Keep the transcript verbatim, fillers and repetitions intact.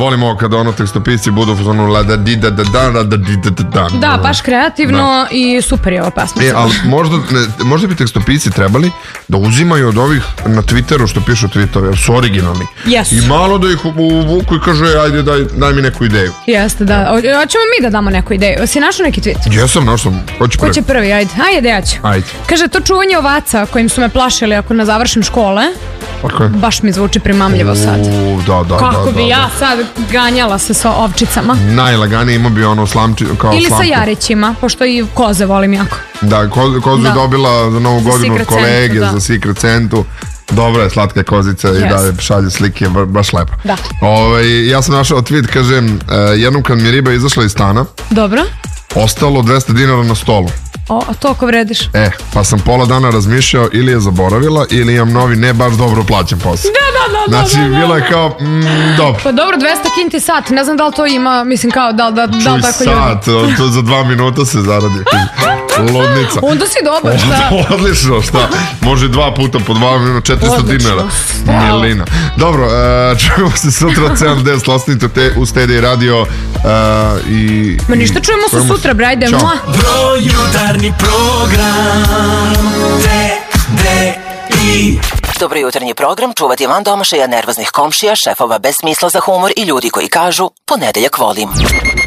volim ovo kada ono tekstopisci budu ono la da di da da da da da di da da da. Da, baš kreativno i super je ova pesma. E, ali možda, ne, možda bi tekstopisci trebali da uzimaju od ovih na Twitteru što pišu tweetove, jer su originalni. Jesu. I malo da ih uvuku i kaže, ajde daj, daj mi neku ideju. Jeste, da. Hoćemo mi da damo neku ideju. Si našao neki tweet? Jesam, našao sam. Ko će prvi? Ko će prvi, ajde. Ajde, ja ću. Ajde. Kaže, to čuvanje ovaca kojim su me plašili ako ne završim škole, okay. Baš mi zvuči primamljivo sad. U, da, da, Kako da, bi da, ja da. sad ganjala se sa ovčicama. Najlaganije ima bi ono slamči, kao ili slamku. Sa jarićima, pošto i koze volim jako. Da, ko, kozu da. je dobila za novu godinu od kolege, centu, za Secret Centu. Dobra je slatka kozica yes. I da šalje slike, baš lepo. Da. Ove, ja sam našao tweet, kažem, uh, jednom kad mi je riba izašla iz stana. Dobro. Ostalo dvesta dinara na stolu. O, a to ako vrediš? E, pa sam pola dana razmišljao ili je zaboravila ili imam novi ne baš dobro plaćen posao. Da, da, da. Znači, da, da, da. bilo je kao, mm, dobro. Pa dobro, dvesta kinti sat, ne znam da li to ima, mislim kao, da li da, da, Čuj, tako sat, ljudi. to za dva minuta se zaradi. Ludnica. Onda si dobar, šta? Odlično, šta? Može dva puta po dva minuta, četiristo dinara. Milina. Dobro, uh, čujemo se sutra, sedam deset, ostanite te, u Stedi radio uh, i... Ma ništa, čujemo se sutra, brajde. Ćao. Broj jutarnji program T D I. Dobro jutarnji program čuvati van domašaja, nervoznih komšija, šefova bez smisla za humor i ljudi koji kažu ponedeljak volim.